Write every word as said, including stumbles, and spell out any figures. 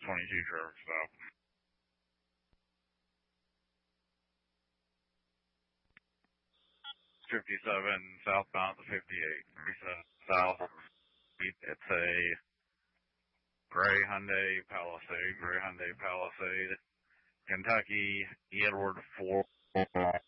twenty-two traffic stop. fifty-seven southbound to fifty-eight. fifty-seven south. It's a gray Hyundai Palisade, gray Hyundai Palisade, Kentucky, Edward four.